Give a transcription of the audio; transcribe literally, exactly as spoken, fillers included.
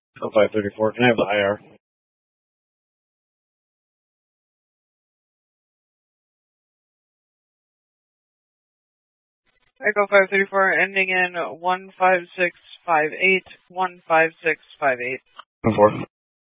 Oh, five thirty-four. Can I have the I R? Echo five thirty-four, ending in one five six five eight, one five six five eight. Four.